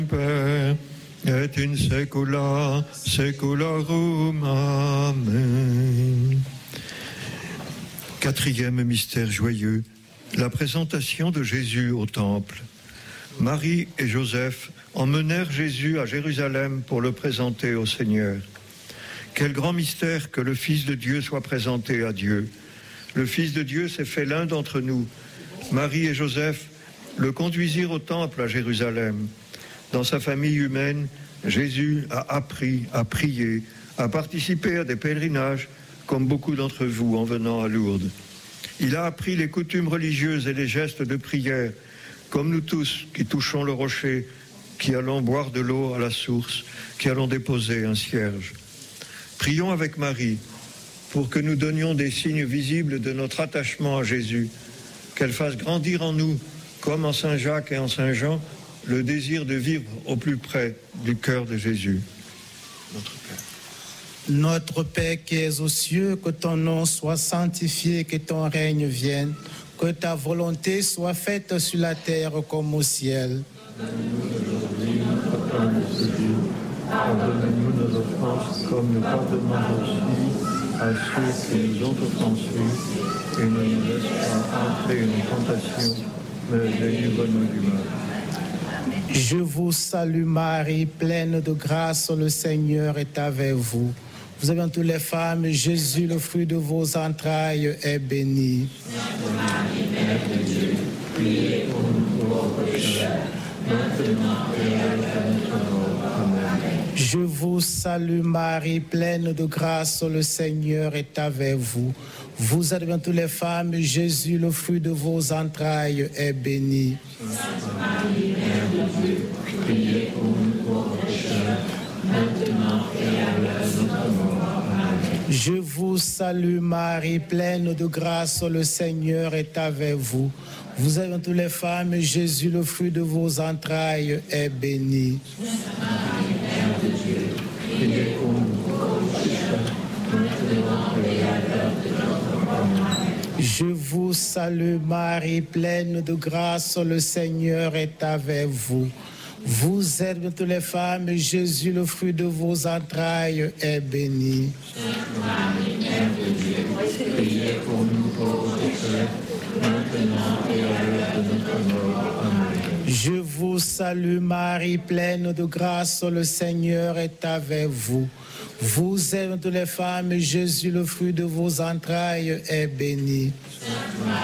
Père, et in saecula saeculorum. Amen. Quatrième mystère joyeux, la présentation de Jésus au temple. Marie et Joseph emmenèrent Jésus à Jérusalem pour le présenter au Seigneur. Quel grand mystère que le Fils de Dieu soit présenté à Dieu. Le Fils de Dieu s'est fait l'un d'entre nous. Marie et Joseph le conduisirent au temple à Jérusalem. Dans sa famille humaine, Jésus a appris à prier, à participer à des pèlerinages, comme beaucoup d'entre vous en venant à Lourdes. Il a appris les coutumes religieuses et les gestes de prière, comme nous tous qui touchons le rocher, qui allons boire de l'eau à la source, qui allons déposer un cierge. Prions avec Marie pour que nous donnions des signes visibles de notre attachement à Jésus, qu'elle fasse grandir en nous, comme en Saint Jacques et en Saint Jean, le désir de vivre au plus près du cœur de Jésus. Notre Père qui es aux cieux, que ton nom soit sanctifié, que ton règne vienne, que ta volonté soit faite sur la terre comme au ciel. Pardonne-nous nos offenses comme nous pardonnons aussi à ceux qui nous ont offensés, et ne nous laisse pas entrer en tentation, mais délivre-nous du mal. Je vous salue Marie, pleine de grâce, le Seigneur est avec vous. Vous avez toutes les femmes, Jésus, le fruit de vos entrailles, est béni. Sainte Marie, Mère de Dieu, priez pour nous pauvres pécheurs, maintenant et à l'heure de notre mort. Amen. Je vous salue Marie, pleine de grâce, le Seigneur est avec vous. Vous êtes bien toutes les femmes, Jésus, le fruit de vos entrailles, est béni. Sainte Marie, Mère de Dieu, priez pour nous pauvres pécheurs, maintenant et à l'heure de notre mort. Amen. Je vous salue Marie, pleine de grâce, le Seigneur est avec vous. Vous êtes bien toutes les femmes, Jésus, le fruit de vos entrailles, est béni. Sainte Marie, Mère de Dieu, priez pour nous pauvres pécheurs, maintenant et à l'heure de notre mort. Amen. Je vous salue Marie, pleine de grâce, le Seigneur est avec vous. Vous êtes bien toutes les femmes, Jésus, le fruit de vos entrailles, est béni. Sainte Marie, Mère de Dieu, priez pour nous pauvres pécheurs, maintenant et à l'heure de notre mort. Amen. Je vous salue Marie, pleine de grâce, le Seigneur est avec vous. Vous êtes bien toutes les femmes, Jésus, le fruit de vos entrailles, est béni.